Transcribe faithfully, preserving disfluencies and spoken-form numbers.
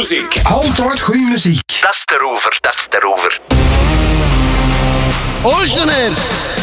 muziek. Altijd goede muziek. Dat is de rover, dat is de rover. Oosteners!